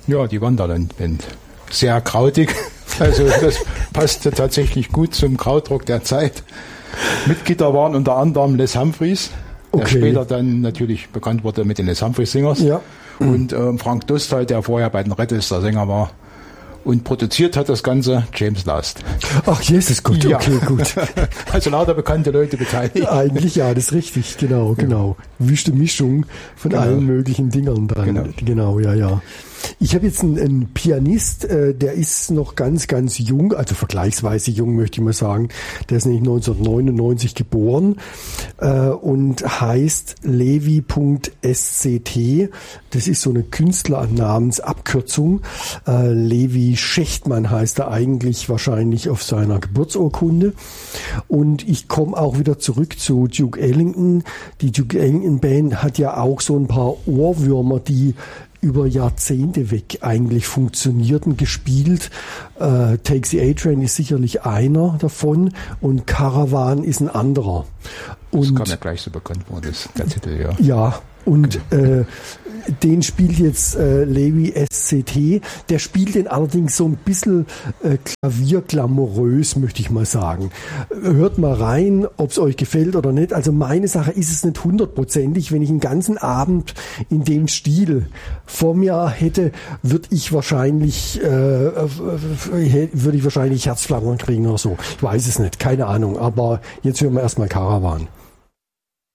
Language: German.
Ja, die Wonderland-Band. Sehr krautig. Also das passte tatsächlich gut zum Krautrock der Zeit. Mitglieder waren unter anderem Les Humphreys, der später dann natürlich bekannt wurde mit den Les Humphreys Singers. Ja. Und Frank Dostal, der vorher bei den Rattles der Sänger war. Und produziert hat das Ganze James Last. Ach, Jesus, gut, ja. Okay, gut. Also lauter bekannte Leute beteiligt. Eigentlich ja, das ist richtig, genau. Wüste Mischung von allen möglichen Dingern dann. Genau, ja. Ich habe jetzt einen Pianist, der ist noch ganz, ganz jung, also vergleichsweise jung, möchte ich mal sagen. Der ist nämlich 1999 geboren und heißt Levi.sct. Das ist so eine Künstlernamensabkürzung. Levi Schechtmann heißt er eigentlich wahrscheinlich auf seiner Geburtsurkunde. Und ich komme auch wieder zurück zu Duke Ellington. Die Duke Ellington Band hat ja auch so ein paar Ohrwürmer, die über Jahrzehnte weg eigentlich funktionierten, gespielt. Take the A-Train ist sicherlich einer davon und Caravan ist ein anderer. Und das kam ja gleich so bekannt vor, der Titel, ja. Ja, und den spielt jetzt Levi SCT. Der spielt den allerdings so ein bisschen klavierglamourös, möchte ich mal sagen. Hört mal rein, ob es euch gefällt oder nicht. Also meine Sache ist es nicht 100%. Wenn ich einen ganzen Abend in dem Stil vor mir hätte, würde ich wahrscheinlich Herzflattern kriegen oder so. Ich weiß es nicht, keine Ahnung. Aber jetzt hören wir erstmal Caravan.